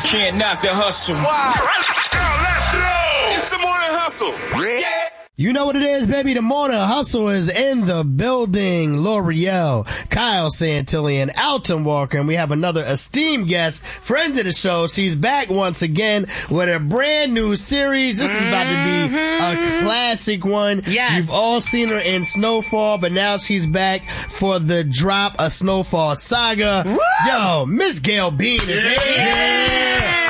can't knock the hustle. Wow. Let's go. It's the Morning Hustle. Yeah. You know what it is, baby. The Morning Hustle is in the building. L'Oreal, Kyle Santillan, Alton Walker, and we have another esteemed guest, friend of the show. She's back once again with a brand new series. This is about to be a classic one. Yes. You've all seen her in Snowfall, but now she's back for the drop, A Snowfall Saga. Woo! Yo, Miss Gayle Bean is here. Yeah.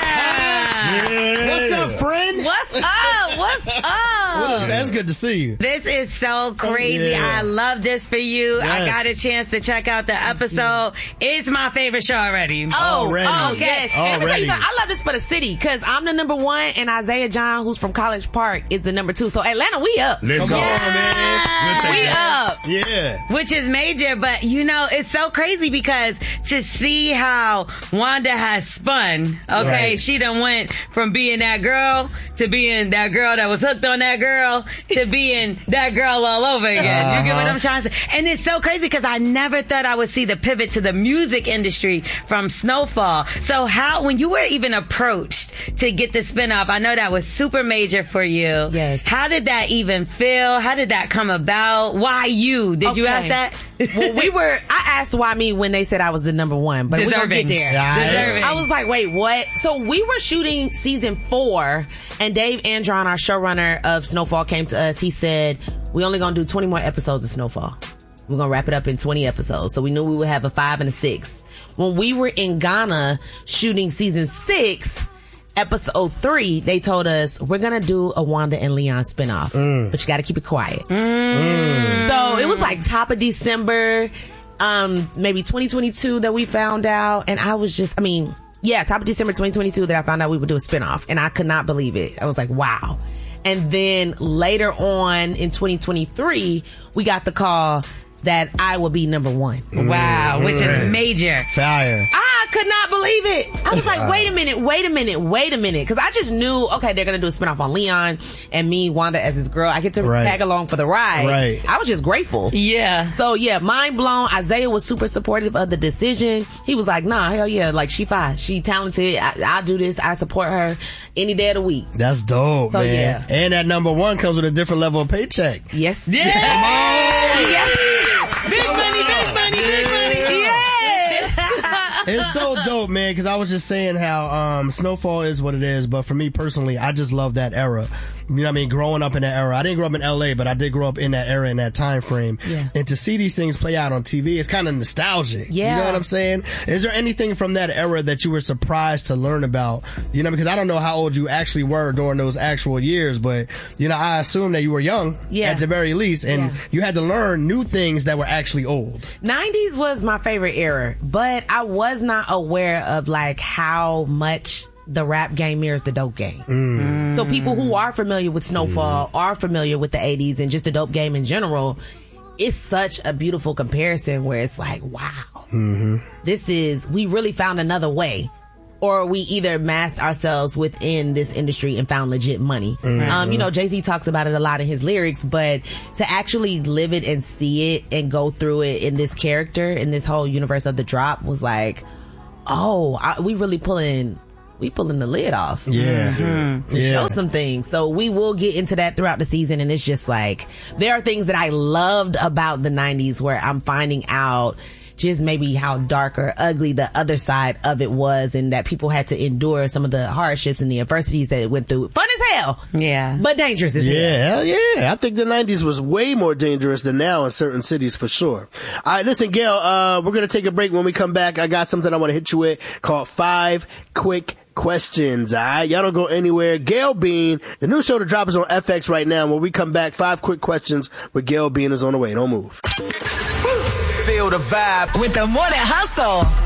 What's up, friend? What's up? What's up? That's good to see you. This is so crazy. Yeah. I love this for you. Yes. I got a chance to check out the episode. It's my favorite show already. Already. Yes. And Already. I love this for the city because I'm the number one and Isaiah John, who's from College Park, is the number 2. So Atlanta, we up. Let's go, man. We up. Yeah. Which is major, but you know, it's so crazy because to see how Wanda has spun, okay, Right. she done went from being that girl to being that girl that was hooked on that girl to being that girl all over again. You get what I'm trying to say? And it's so crazy because I never thought I would see the pivot to the music industry from Snowfall. So when you were even approached to get the spinoff, I know that was super major for you. Yes. How did that even feel? How did that come about? Why you? Did you ask that? Well, I asked why me when they said I was the number 1, but we're going to get there. Deserving. I was like, wait, what? So we were shooting season 4 and Dave Andron, our showrunner of Snowfall, came to us. He said, we only going to do 20 more episodes of Snowfall. We're going to wrap it up in 20 episodes. So we knew we would have a 5 and a 6. When we were in Ghana shooting season 6, episode 3, they told us, we're going to do a Wanda and Leon spinoff, but you got to keep it quiet. So it was like top of December, maybe 2022 that we found out. And I was just, top of December 2022 that I found out we would do a spinoff. And I could not believe it. I was like, wow. And then later on in 2023, we got the call that I will be number 1. Wow, which is major. Fire. I could not believe it. I was like, wait a minute. Because I just knew, okay, they're going to do a spinoff on Leon and me, Wanda, as his girl. I get to tag along for the ride. Right. I was just grateful. Yeah. So, yeah, mind blown. Isaiah was super supportive of the decision. He was like, nah, hell yeah, like, she fine. She talented. I'll do this. I support her any day of the week. That's dope, So, man. yeah. And that number 1 comes with a different level of paycheck. Yes. Yeah. Yes. Big money. Yes. It's so dope, man, because I was just saying how Snowfall is what it is, but for me personally, I just love that era. You know what I mean? Growing up in that era. I didn't grow up in LA, but I did grow up in that era, in that time frame. Yeah. And to see these things play out on TV, it's kind of nostalgic. Yeah. You know what I'm saying? Is there anything from that era that you were surprised to learn about? You know, because I don't know how old you actually were during those actual years, but, you know, I assume that you were young at the very least, and you had to learn new things that were actually old. 90s was my favorite era, but I was not aware of like how much the rap game mirrors the dope game. So people who are familiar with Snowfall are familiar with the 80s and just the dope game in general. It's such a beautiful comparison where it's like, wow, we really found another way. Or we either masked ourselves within this industry and found legit money. You know, Jay-Z talks about it a lot in his lyrics, but to actually live it and see it and go through it in this character, in this whole universe of The Drop was like, we really pulling the lid off. To show some things. So we will get into that throughout the season, and it's just like, there are things that I loved about the 90s where I'm finding out just maybe how dark or ugly the other side of it was, and that people had to endure some of the hardships and the adversities that it went through. Fun as hell. Yeah. But dangerous as hell. Hell yeah. I think the 90s was way more dangerous than now in certain cities for sure. All right, listen, Gayle, we're going to take a break. When we come back, I got something I want to hit you with called 5 Quick Questions. All right, y'all don't go anywhere. Gayle Bean, the new show The Drop is on FX right now. When we come back, 5 Quick Questions with Gayle Bean is on the way. Don't move. Feel the vibe with the Morning Hustle.